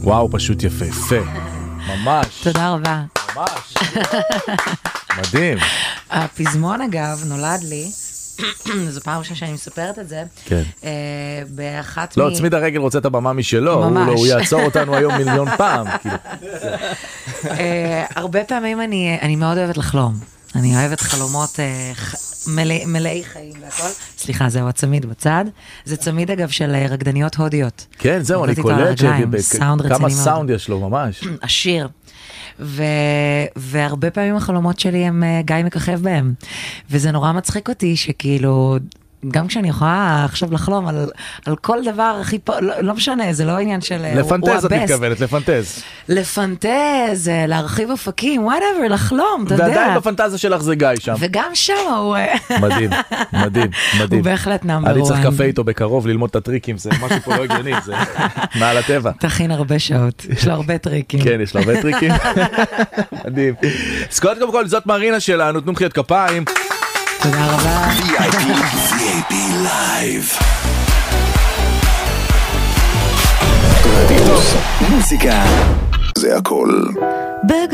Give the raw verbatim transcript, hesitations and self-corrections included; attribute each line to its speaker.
Speaker 1: וואו, פשוט יפה, יפה. ממש.
Speaker 2: תודה רבה.
Speaker 1: ממש. מדהים.
Speaker 2: הפזמון אגב נולד לי, זו פעם ראשונה שאני מספרת את זה,
Speaker 1: כן.
Speaker 2: באחת
Speaker 1: לא,
Speaker 2: מ...
Speaker 1: צמיד הרגל רוצה את הבמה משלו,
Speaker 2: ממש.
Speaker 1: הוא יעצור אותנו היום מיליון פעם.
Speaker 2: הרבה פעמים אני מאוד אוהבת לחלום. אני אוהבת חלומות מלאי חיים והכל. סליחה, זהו הצמיד בצד. זה צמיד אגב של רקדניות הודיות.
Speaker 1: כן, זהו, אני קולט כמה סאונד יש לו ממש.
Speaker 2: עשיר. ו... והרבה פעמים החלומות שלי הם גיא מככב בהם. וזה נורא מצחיק אותי שכאילו, גם כשאני יכולה עכשיו לחלום על, על כל דבר הכי פה, לא, לא משנה, זה לא עניין של...
Speaker 1: לפנטז את מתכוונת, לפנטז.
Speaker 2: לפנטז, להרחיב אופקים, whatever, לחלום, אתה יודע.
Speaker 1: ועדיין בפנטזיה שלך זה גיא שם.
Speaker 2: וגם שם הוא...
Speaker 1: מדהים, מדהים, מדהים.
Speaker 2: הוא בהחלט נאמבר
Speaker 1: אני
Speaker 2: וואן.
Speaker 1: צריך קפה איתו בקרוב ללמוד את הטריקים, זה משהו פה לא הגיוני, זה מעל הטבע.
Speaker 2: תכין הרבה שעות, יש לו הרבה טריקים.
Speaker 1: כן, יש לו הרבה טריקים. מדהים. אז קודם כל, זאת מרינה שלנו, תנו מחיאות כפיים.
Speaker 2: תודה רבה.
Speaker 3: וי איי פי Live. רדיוס, מוזיקה, זה הכל.